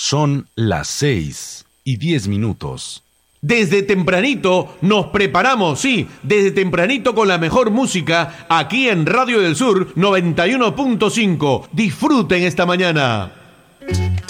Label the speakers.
Speaker 1: Son las 6:10.
Speaker 2: Desde tempranito nos preparamos, sí, desde tempranito con la mejor música aquí en Radio del Sur 91.5. Disfruten esta mañana.